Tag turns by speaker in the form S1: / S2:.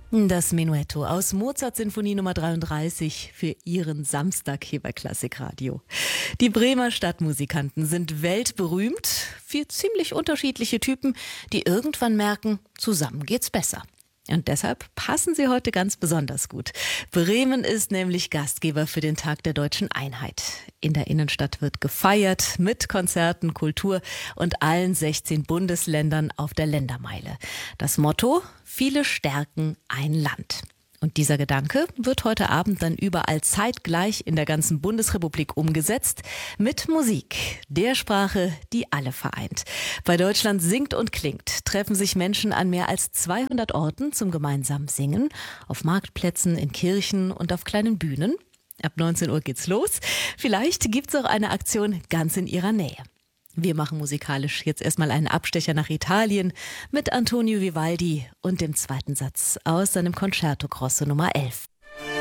S1: Das Menuetto aus Mozart Sinfonie Nummer 33 für Ihren Samstag hier bei Klassikradio. Die Bremer Stadtmusikanten sind weltberühmt für ziemlich unterschiedliche Typen, die irgendwann merken, zusammen geht's besser. Und deshalb passen sie heute ganz besonders gut. Bremen ist nämlich Gastgeber für den Tag der Deutschen Einheit. In der Innenstadt wird gefeiert mit Konzerten, Kultur und allen 16 Bundesländern auf der Ländermeile. Das Motto: viele stärken ein Land. Und dieser Gedanke wird heute Abend dann überall zeitgleich in der ganzen Bundesrepublik umgesetzt mit Musik, der Sprache, die alle vereint. Bei Deutschland singt und klingt treffen sich Menschen an mehr als 200 Orten zum gemeinsamen Singen, auf Marktplätzen, in Kirchen und auf kleinen Bühnen. Ab 19 Uhr geht's los. Vielleicht gibt's auch eine Aktion ganz in Ihrer Nähe. Wir machen musikalisch jetzt erstmal einen Abstecher nach Italien mit Antonio Vivaldi und dem zweiten Satz aus seinem Concerto Grosso Nummer 11.